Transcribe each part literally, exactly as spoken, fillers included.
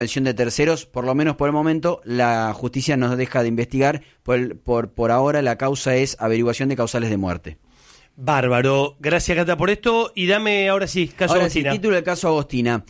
de terceros, por lo menos por el momento, la justicia nos deja de investigar. Por, el, por, por ahora la causa es averiguación de causales de muerte. Bárbaro. Gracias, Cata, por esto. Y dame ahora sí, caso ahora Agostina. Sí, título del caso Agostina.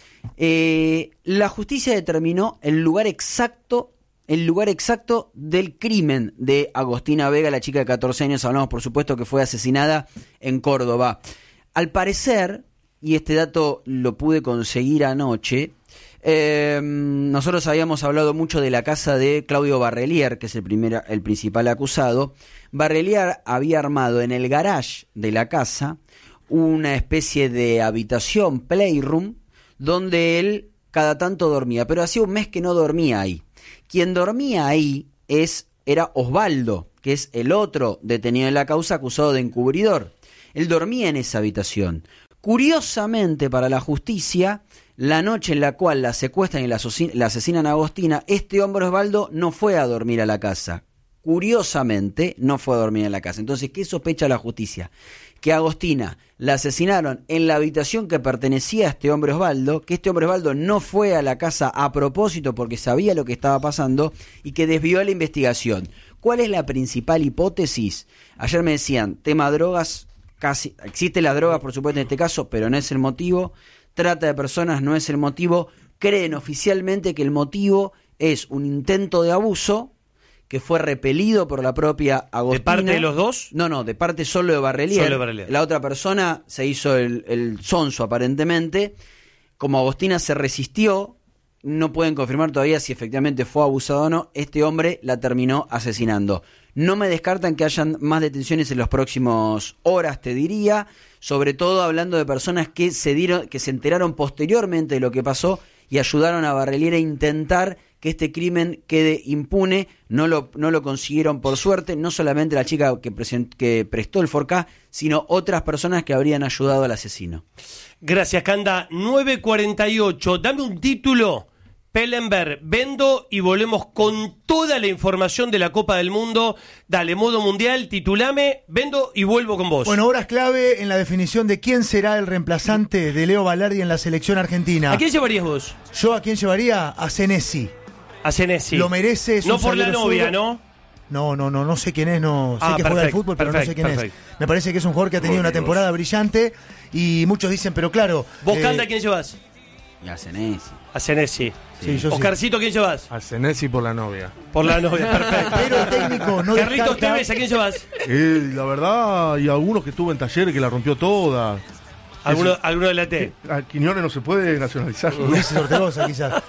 Eh, la justicia determinó el lugar exacto, el lugar exacto del crimen de Agostina Vega, la chica de catorce años. Hablamos, por supuesto, que fue asesinada en Córdoba. Al parecer, y este dato lo pude conseguir anoche, Eh, nosotros habíamos hablado mucho de la casa de Claudio Barrelier, que es el, primer, el principal acusado. Barrelier había armado en el garage de la casa una especie de habitación, playroom, donde él cada tanto dormía, pero hacía un mes que no dormía ahí. Quien dormía ahí es, era Osvaldo, que es el otro detenido en la causa acusado de encubridor. Él dormía en esa habitación. Curiosamente para la justicia, la noche en la cual la secuestran y la, la asesinan a Agostina, este hombre Osvaldo no fue a dormir a la casa. Curiosamente, no fue a dormir a la casa. Entonces, ¿qué sospecha la justicia? Que a Agostina la asesinaron en la habitación que pertenecía a este hombre Osvaldo, que este hombre Osvaldo no fue a la casa a propósito porque sabía lo que estaba pasando y que desvió la investigación. ¿Cuál es la principal hipótesis? Ayer me decían, tema drogas, casi existe la droga, por supuesto, en este caso, pero no es el motivo. Trata de personas no es el motivo. Creen oficialmente que el motivo es un intento de abuso que fue repelido por la propia Agostina. ¿De parte de los dos? No, no, de parte solo de Barrelier. Solo de Barrelier. La otra persona se hizo el, el sonso aparentemente. Como Agostina se resistió, no pueden confirmar todavía si efectivamente fue abusado o no. Este hombre la terminó asesinando. No me descartan que hayan más detenciones en las próximas horas, te diría, sobre todo hablando de personas que se dieron, que se enteraron posteriormente de lo que pasó y ayudaron a Barrelier a intentar que este crimen quede impune. No lo, no lo consiguieron por suerte, no solamente la chica que, present, que prestó el Forcá, sino otras personas que habrían ayudado al asesino. Gracias, Canda. nueve cuarenta y ocho, dame un título. Pellenberg, vendo y volvemos con toda la información de la Copa del Mundo. Dale, modo mundial, titulame, vendo y vuelvo con vos. Bueno, horas clave en la definición de quién será el reemplazante de Leo Balardi en la selección argentina. ¿A quién llevarías vos? Yo, ¿a quién llevaría? A Senesi. A Senesi. Lo merece. Es no un por la novia, zurdo. ¿no? No, no, no, no sé quién es, no sé ah, que perfecto, juega al fútbol, pero perfecto, no sé quién perfecto. es. Me parece que es un jugador que ha tenido una temporada brillante y muchos dicen, pero claro. ¿Vos, eh, Canda, quién llevas? Y a Senesi. A Senesi. Sí, yo Oscarcito, ¿quién llevas? A Senesi por la novia. Por la novia, perfecto. Pero el técnico no Carlitos descarta... Tevez, ¿a quién llevas? Eh, la verdad, y algunos que estuvo en talleres que la rompió toda. ¿Alguno, ¿Alguno de la T? A Quiñones no se puede nacionalizar. Ulises Ortegoza, quizás.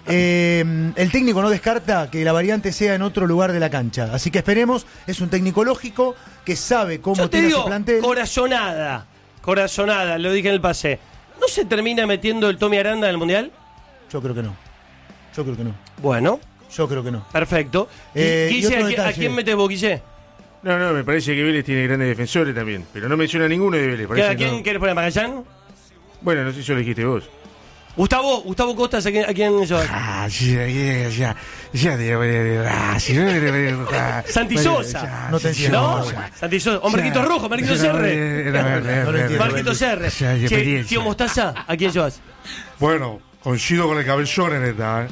Eh, el técnico no descarta que la variante sea en otro lugar de la cancha. Así que esperemos. Es un técnico lógico que sabe cómo Yo te tiene digo, su plantel. corazonada. Corazonada, lo dije en el pase. ¿No se termina metiendo el Tommy Aranda en el Mundial? Yo creo que no. Yo creo que no. Bueno. Yo creo que no. Perfecto. Eh, Guille, y ¿a, otro ¿a quién metes vos, Guille? No, no, me parece que Vélez tiene grandes defensores también. Pero no menciona a ninguno de Vélez. ¿A Parece quién no. querés poner? ¿Magallán? Bueno, no sé si yo lo dijiste vos. Gustavo, Gustavo Costas, ¿a quién, a quién llevas? Ah, ya, ya, ya. Ya, ya, ya. Santi Sosa. No te entiendo. ¿No? Santi Sosa. O Marquito Rojo, Marquito Serre. Marquito Serre. Che, tío Mostaza, ¿a quién llevas? Bueno, coincido con el cabezón en esta. ¿eh?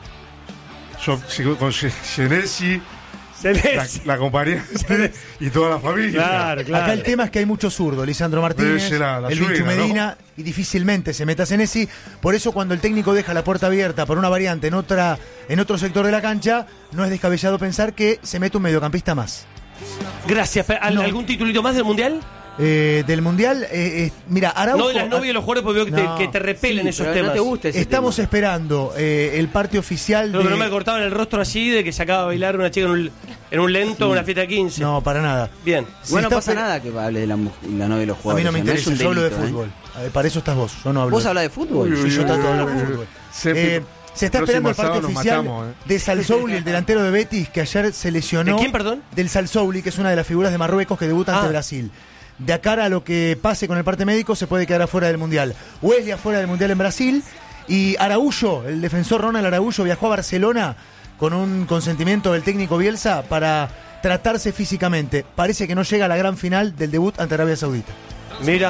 Yo sigo con Senesi, la, la compañía y toda la familia. Claro, claro. Acá el tema es que hay mucho zurdo. Lisandro Martínez, la, la el Bichu suegra, Medina, ¿no? y difícilmente se meta Senesi. Por eso cuando el técnico deja la puerta abierta por una variante en otra en otro sector de la cancha, no es descabellado pensar que se mete un mediocampista más. Gracias. ¿Al, No. ¿Algún titulito más del Mundial? Eh, del Mundial, eh, eh, mira, Araujo... No de las novias de los jugadores, porque veo que, No. te, que te repelen Sí, esos pero temas. no te gusta ese Estamos tema. esperando eh, el parte oficial Creo de... que no me cortaban el rostro así de que sacaba a bailar una chica en un, en un lento en una fiesta de quince. No, para nada. Bien. Se Bueno, no está pasa esper- nada que hable de la, mu- la novia de los A jugadores. mí no me o sea, es interesa, un yo hablo de delito, ¿eh? fútbol. A ver, para eso estás vos, yo no hablo. ¿Vos de- hablas de fútbol? Sí, yo trato de hablar de fútbol. Se, Eh, se está esperando el parte Próximo oficial sábado nos matamos, eh. de Salsouli, el delantero de Betis, que ayer se lesionó. ¿De quién, perdón? Del Salsouli, que es una de las figuras de Marruecos que debuta ante Ah. Brasil. De cara a lo que pase con el parte médico, se puede quedar afuera del Mundial. Wesley afuera del Mundial en Brasil. Y Araújo, el defensor Ronald Araújo, viajó a Barcelona con un consentimiento del técnico Bielsa para tratarse físicamente. Parece que no llega a la gran final del debut ante Arabia Saudita. Mira,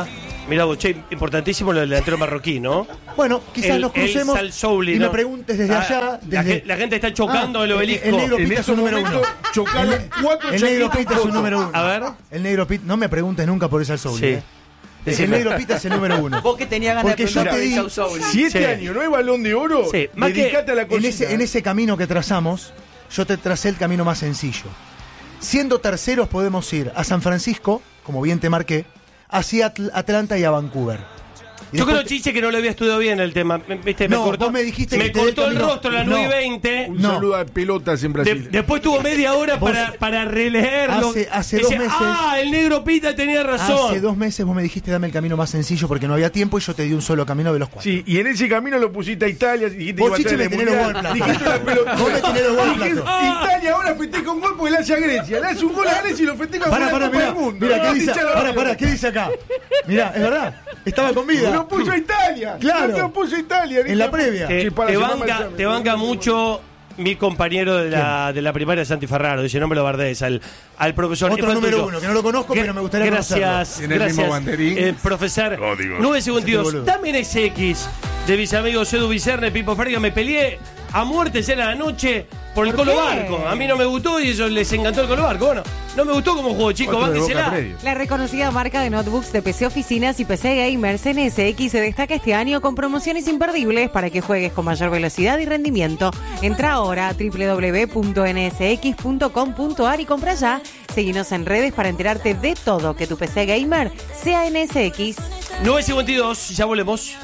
Mirá vos, che, importantísimo lo del delantero marroquí, ¿no? Bueno, quizás El- nos crucemos el Salsouli, y ¿no? me preguntes desde Ah, allá. La, Desde... ge- la gente está chocando Ah, el obelisco. El negro En Pita es estos un número uno. momentos chocaron cuatro El negro chaquitos Pita es un juntos. número uno. A ver. El negro Pita, no me preguntes nunca por ese Salsouli. Sí. Eh. El Decime. negro Pita es el número uno. Vos que tenías ganas Porque de yo preguntar te por di- el Sauli. Si este Sí. año no hay balón de oro, Sí, más que- dedicate a la En cocina. ese, en ese camino que trazamos, yo te tracé el camino más sencillo. Siendo terceros podemos ir a San Francisco, como bien te marqué, hacia Atl- Atlanta y a Vancouver. Y Yo después creo, te- Chiche, que no lo había estudiado bien el tema. Me- ¿Viste? Me No, cortó, vos me dijiste me que te dé el cortó el camino. rostro a las No. nueve y veinte. Un No. saludo a pelotas en De- Brasil. después tuvo media hora Vos- para, para releerlo. Hace- hace Decía, dos meses- Ah, el negro Pita tenía razón. Hace dos meses vos me dijiste dame el camino más sencillo porque no había tiempo y yo te di un solo camino de los cuatro. Sí, y en ese camino lo pusiste a Italia. Dijiste que Vos, iba a Chiche, traer me el tenés los mundial. gol plato. Dijiste una pelota. Vos me tenés los gol Dijiste, plato. Italia ahora festeja un gol porque le hace a Grecia. Le hace un gol a Grecia y lo festeja Para, con la para, Copa mira, del Mundo. mira, No, ¿qué dice? hincha la Para, bola. para, ¿qué dice acá? Mira, es verdad, estaba con vida. Lo puso a Italia. Claro. Lo puso a Italia. En la previa. Te, Sí, para te llamar banca, Marciano. te banca mucho mi compañero de la, de la primaria, Santi Ferraro. Dice, no me lo bardees al, al profesor. Otro Es fan número tuyo. uno, que no lo conozco, pero me gustaría Gracias, conocerlo. Tiene el gracias, mismo banderín. eh, profesor. Código. nueve cincuenta y dos. boludo. Dame en ese X de mis amigos Edu Vicerne, Pipo Ferga. Me peleé a muerte cena la noche por el ¿Por Colo qué? Barco. A mí no me gustó y a ellos les encantó el Colo Barco. Bueno, no me gustó como juego, chicos. Otro de Boca Bánquensela. Predio. La reconocida marca de notebooks de P C Oficinas y P C Gamers N S X se destaca este año con promociones imperdibles para que juegues con mayor velocidad y rendimiento. Entra ahora a doble u doble u doble u punto ene ese equis punto com punto a r y compra ya. Seguinos en redes para enterarte de todo, que tu P C Gamer sea N S X. nueve cincuenta y dos, ya volvemos.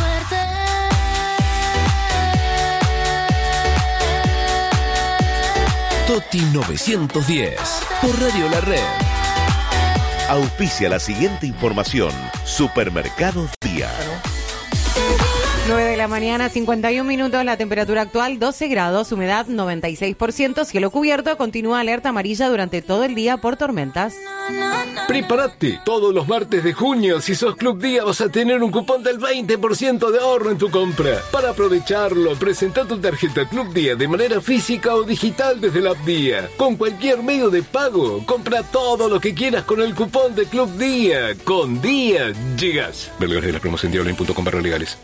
Toti novecientos diez por Radio La Red. Auspicia la siguiente información. Supermercados Día. nueve de la mañana, cincuenta y un minutos, la temperatura actual doce grados, humedad noventa y seis por ciento, cielo cubierto, continúa alerta amarilla durante todo el día por tormentas. Prepárate, todos los martes de junio, si sos Club Día vas a tener un cupón del veinte por ciento de ahorro en tu compra. Para aprovecharlo, presenta tu tarjeta Club Día de manera física o digital desde la app Día. Con cualquier medio de pago, compra todo lo que quieras con el cupón de Club Día. Con Día llegas. Ver de las promos en diablo punto com barra legales.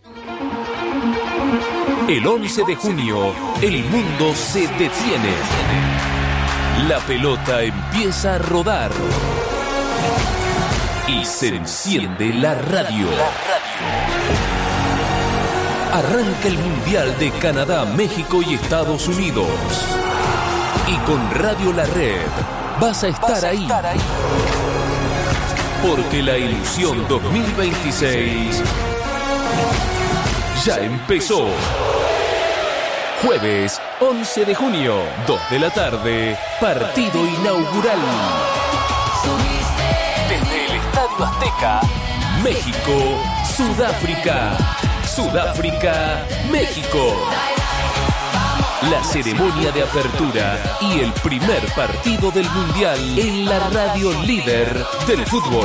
El once de junio, el mundo se detiene. La pelota empieza a rodar. Y se enciende la radio. Arranca el Mundial de Canadá, México y Estados Unidos. Y con Radio La Red vas a estar ahí. Porque la ilusión dos mil veintiséis ya empezó. Jueves once de junio, dos de la tarde, partido inaugural. Desde el Estadio Azteca, México, Sudáfrica. Sudáfrica, México. La ceremonia de apertura y el primer partido del Mundial en la radio líder del fútbol.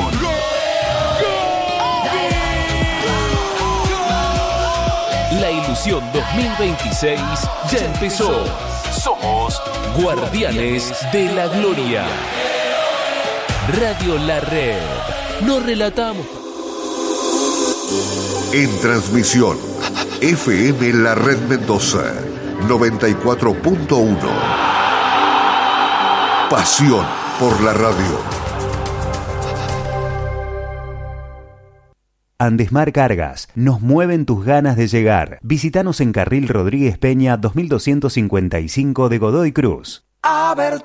La ilusión dos mil veintiséis ya empezó. Somos Guardianes de la Gloria. Radio La Red. No relatamos. En transmisión, F M La Red Mendoza, noventa y cuatro punto uno. Pasión por la radio. Andesmar Cargas, nos mueven tus ganas de llegar. Visítanos en Carril Rodríguez Peña dos mil doscientos cincuenta y cinco de Godoy Cruz. A ver